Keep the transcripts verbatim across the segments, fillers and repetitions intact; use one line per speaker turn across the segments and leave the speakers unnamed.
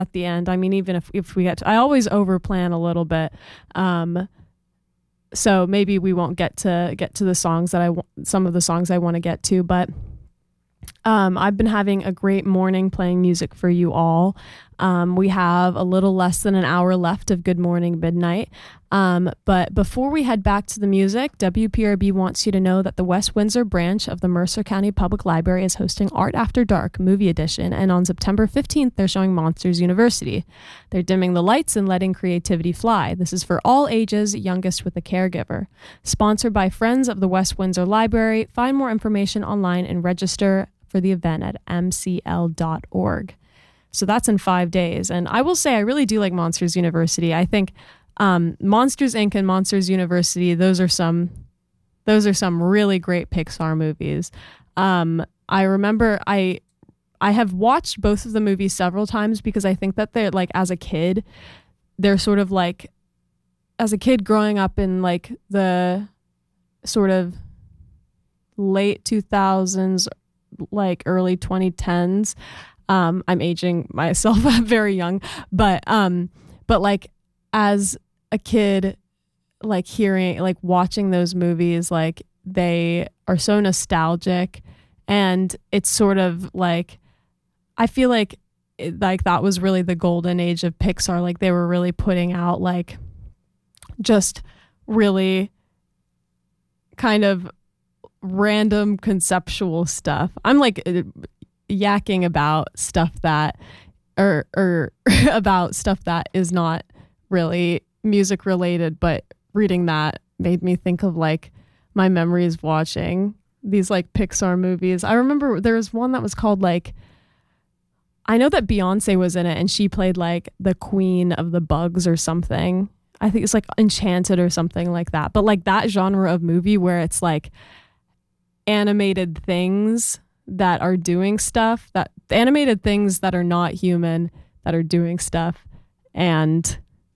at the end. I mean, even if, if we get to, I always over plan a little bit. Um, so maybe we won't get to get to the songs that I want, some of the songs I want to get to, but Um, I've been having a great morning playing music for you all. Um, we have a little less than an hour left of Good Morning Midnight. Um, but before we head back to the music, W P R B wants you to know that the West Windsor branch of the Mercer County Public Library is hosting Art After Dark Movie Edition, and on September fifteenth, they're showing Monsters University. They're dimming the lights and letting creativity fly. This is for all ages, youngest with a caregiver. Sponsored by Friends of the West Windsor Library. Find more information online and register for the event at m c l dot org. So that's in five days. And I will say I really do like Monsters University. I think um, Monsters Incorporated and Monsters University, those are some those are some really great Pixar movies. Um, I remember I I have watched both of the movies several times because I think that they're like, as a kid, they're sort of like, as a kid growing up in like the sort of late two thousands, like early twenty tens. Um, I'm aging myself very young, but um, but like as a kid, like hearing, like watching those movies, like they are so nostalgic, and it's sort of like, I feel like it, like that was really the golden age of Pixar. Like they were really putting out like just really kind of random conceptual stuff. I'm like yakking about stuff that or or about stuff that is not really music related, but reading that made me think of like my memories watching these like Pixar movies. I remember there was one that was called like, I know that Beyonce was in it and she played like the queen of the bugs or something. I think it's like Enchanted or something like that. But like that genre of movie where it's like animated things that are doing stuff, that animated things that are not human, that are doing stuff. And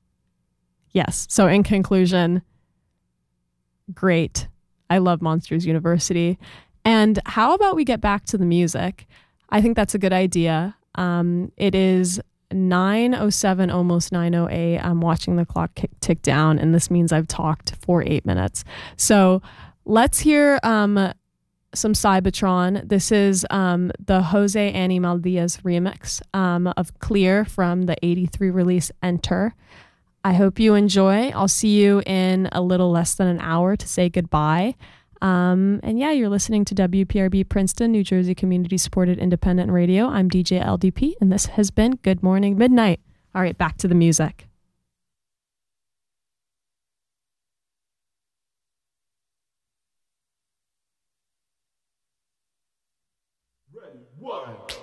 yes, so in conclusion, great. I love Monsters University. And how about we get back to the music? I think that's a good idea. Um, it is nine oh seven, almost nine oh eight. I'm watching the clock tick down, and this means I've talked for eight minutes. So let's hear um, some Cybertron. This is um, the Jose Animal Diaz remix um, of Clear from the eighty-three release Enter. I hope you enjoy. I'll see you in a little less than an hour to say goodbye. Um, and yeah, you're listening to W P R B Princeton, New Jersey Community Supported Independent Radio. I'm D J L D P, and this has been Good Morning Midnight. All right, back to the music.
Ready, one.